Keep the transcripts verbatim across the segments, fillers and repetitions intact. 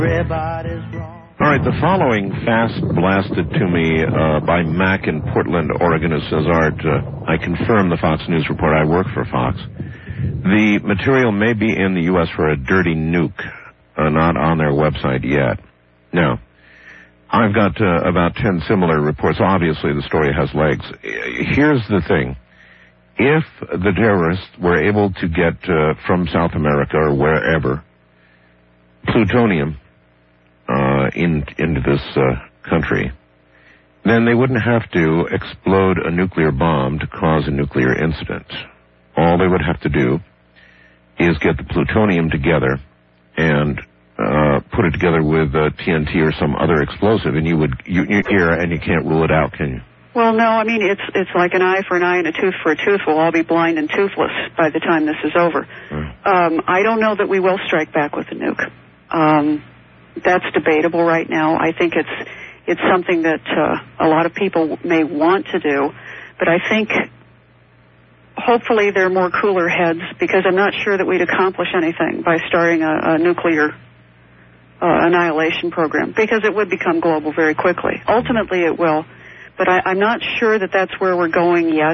Everybody's wrong. All right, the following fast blasted to me uh, by Mac in Portland, Oregon. It says, Art, uh, I confirm the Fox News report. I work for Fox. The material may be in the U S for a dirty nuke, uh, not on their website yet. Now, I've got uh, about ten similar reports. Obviously, the story has legs. Here's the thing. If the terrorists were able to get uh, from South America or wherever plutonium uh, in, into this uh, country, then they wouldn't have to explode a nuclear bomb to cause a nuclear incident. All they would have to do is get the plutonium together and uh, put it together with uh, T N T or some other explosive, and you would you, you hear, and you can't rule it out, can you? Well, no, I mean, it's it's like an eye for an eye and a tooth for a tooth. We'll all be blind and toothless by the time this is over. Mm. Um, I don't know that we will strike back with a nuke. Um, that's debatable right now. I think it's it's something that uh, a lot of people may want to do, but I think hopefully they're more cooler heads, because I'm not sure that we'd accomplish anything by starting a, a nuclear uh, annihilation program, because it would become global very quickly. Ultimately it will, but I, I'm not sure that that's where we're going yet.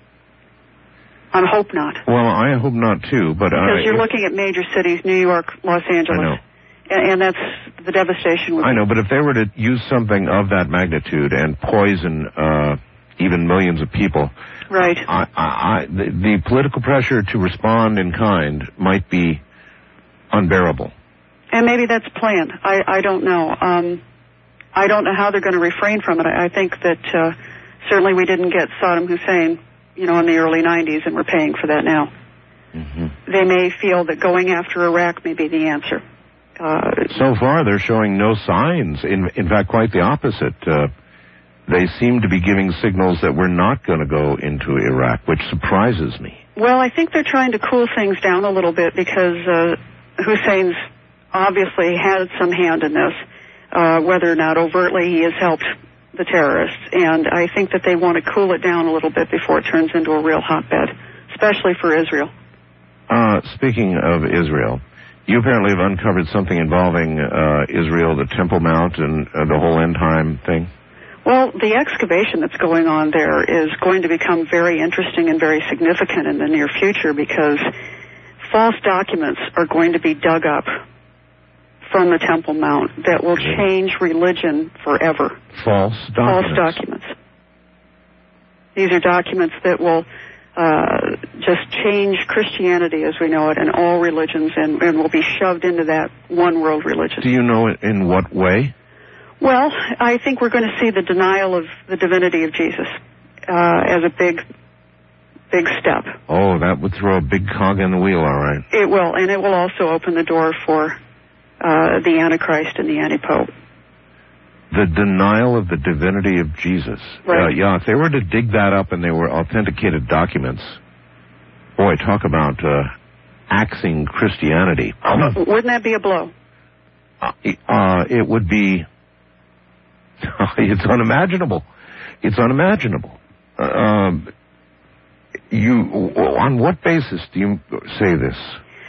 I hope not. Well, I hope not too, but because I, you're looking at major cities, New York, Los Angeles. I know. And, and that's the devastation. Would I be. know, but if they were to use something of that magnitude and poison uh, even millions of people, right? I, I, I, the, the political pressure to respond in kind might be unbearable. And maybe that's planned. I, I don't know. Um, I don't know how they're going to refrain from it. I, I think that uh, certainly we didn't get Saddam Hussein, you know, in the early nineties, and we're paying for that now. Mm-hmm. They may feel that going after Iraq may be the answer. Uh, so far, they're showing no signs. In, in fact, quite the opposite. Uh, they seem to be giving signals that we're not going to go into Iraq, which surprises me. Well, I think they're trying to cool things down a little bit, because uh, Hussein's obviously had some hand in this, uh, whether or not overtly he has helped the terrorists. And I think that they want to cool it down a little bit before it turns into a real hotbed, especially for Israel. Uh, speaking of Israel, you apparently have uncovered something involving uh, Israel, the Temple Mount, and uh, the whole end time thing. Well, the excavation that's going on there is going to become very interesting and very significant in the near future, because false documents are going to be dug up from the Temple Mount that will change religion forever. False documents? False documents. These are documents that will uh, just change Christianity as we know it and all religions, and, and will be shoved into that one world religion. Do you know in what way? Well, I think we're going to see the denial of the divinity of Jesus uh, as a big, big step. Oh, that would throw a big cog in the wheel, all right. It will, and it will also open the door for uh, the Antichrist and the Antipope. The denial of the divinity of Jesus. Right. Uh, yeah, if they were to dig that up and they were authenticated documents, boy, talk about uh, axing Christianity. Wouldn't that be a blow? Uh, uh, it would be... It's unimaginable. It's unimaginable. Uh, um, you, on what basis do you say this?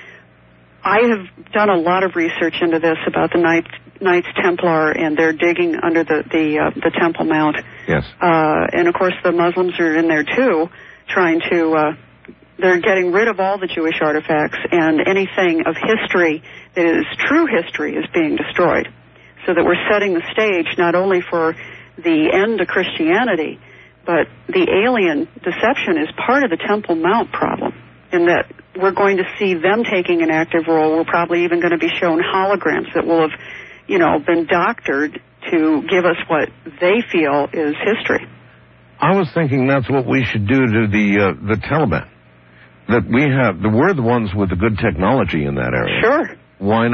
I have done a lot of research into this about the Knights, Knights Templar, and they're digging under the the, uh, the Temple Mount. Yes. Uh, and of course, the Muslims are in there too, trying to. Uh, they're getting rid of all the Jewish artifacts, and anything of history that is true history is being destroyed. So that we're setting the stage not only for the end of Christianity, but the alien deception is part of the Temple Mount problem, in that we're going to see them taking an active role. We're probably even going to be shown holograms that will have, you know, been doctored to give us what they feel is history. I was thinking that's what we should do to the uh, the Taliban. That we have, we're the ones with the good technology in that area. Sure. Why not?